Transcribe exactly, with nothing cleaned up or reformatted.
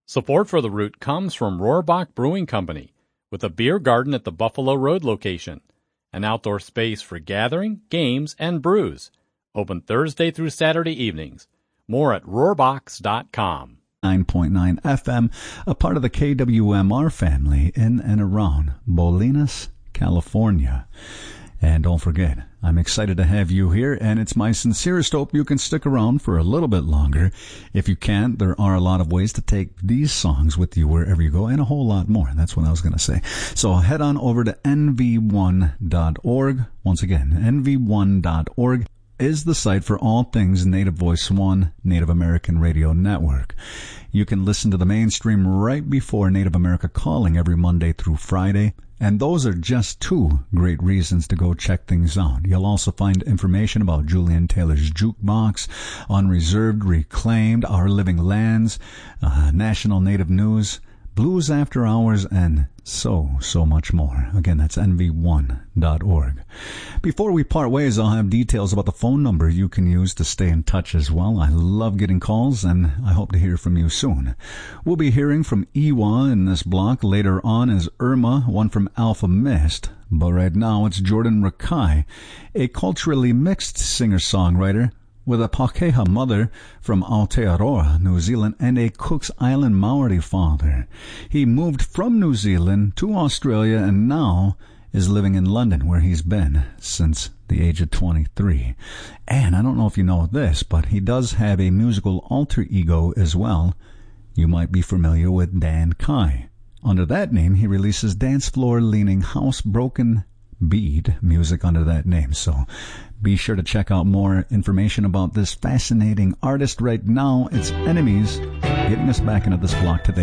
Support for The Root comes from Rohrbach Brewing Company, with a beer garden at the Buffalo Road location, an outdoor space for gathering, games, and brews. Open Thursday through Saturday evenings. More at rohrbachs dot com. nine point nine F M, a part of the K W M R family in and around Bolinas, California. And don't forget, I'm excited to have you here, and it's my sincerest hope you can stick around for a little bit longer. If you can't, there are a lot of ways to take these songs with you wherever you go, and a whole lot more. That's what I was going to say. So head on over to N V one dot org. Once again, N V one dot org is the site for all things Native Voice One, Native American Radio Network. You can listen to the mainstream right before Native America Calling every Monday through Friday. And those are just two great reasons to go check things out. You'll also find information about Julian Taylor's Jukebox, Unreserved, Reclaimed, Our Living Lands, uh, National Native News, Blues After Hours, and so, so much more. Again, that's N V one dot org. Before we part ways, I'll have details about the phone number you can use to stay in touch as well. I love getting calls, and I hope to hear from you soon. We'll be hearing from Iwa in this block. Later on is Irma, one from Alpha Mist. But right now, it's Jordan Rakai, a culturally mixed singer-songwriter with a Pakeha mother from Aotearoa, New Zealand, and a Cook's Island Maori father. He moved from New Zealand to Australia and now is living in London, where he's been since the age of twenty-three. And I don't know if you know this, but he does have a musical alter ego as well. You might be familiar with Dan Kai. Under that name, he releases dance floor-leaning housebroken bead music under that name. So be sure to check out more information about this fascinating artist right now. It's Enemies getting us back into this block today.